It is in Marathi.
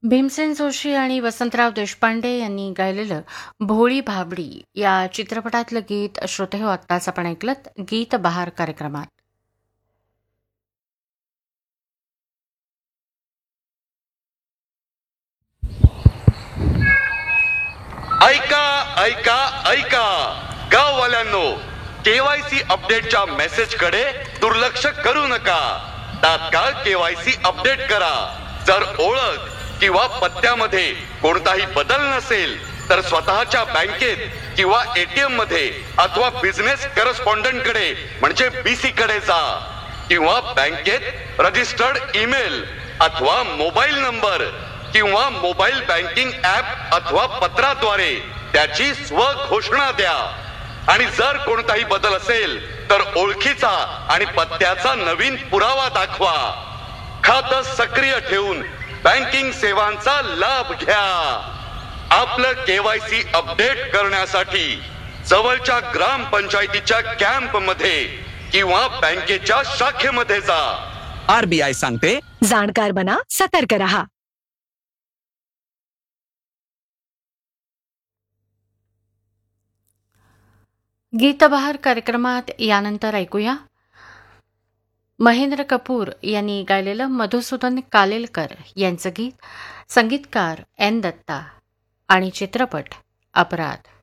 भीमसेन जोशी आणि वसंतराव देशपांडे यांनी गायलेलं भोळी भाबडी या चित्रपटातलं गीत श्रोतेहो आत्ताच आपण ऐकलत गीत बहार कार्यक्रमात. ऐका ऐका ऐका गाववाल्यांनो, केवायसी अपडेटच्या मेसेज कडे दुर्लक्ष करू नका. तात्काळ केवायसी अपडेट करा. जर ओळख किंवा पत्त्यामध्ये कोणताही बदल नसेल तर स्वतःच्या बँकेत किंवा एटीएम मध्ये अथवा बिझनेस करस्पॉन्डंट कडे म्हणजे बीसी कडे जा किंवा बँकेत रजिस्टर्ड ईमेल अथवा मोबाईल नंबर किंवा मोबाईल बँकिंग ऍप अथवा पत्राद्वारे त्याची स्वघोषणा द्या. आणि जर कोणताही बदल असेल तर ओळखीचा आणि पत्त्याचा नवीन पुरावा दाखवा. खातं सक्रिय ठेवून बँकिंग सेवांचा लाभ घ्या. आपलं केवायसी अपडेट करण्यासाठी जवळच्या ग्रामपंचायतीच्या कॅम्प मध्ये किंवा बँकेच्या शाखेमध्ये जा. आरबीआय सांगते, जाणकार बना, सतर्क रहा. गीतबहार कार्यक्रमात यानंतर ऐकूया महेंद्र कपूर यांनी गायलेलं मधुसूदन कालेलकर यांचं गीत, संगीतकार एन दत्ता आणि चित्रपट अपराध.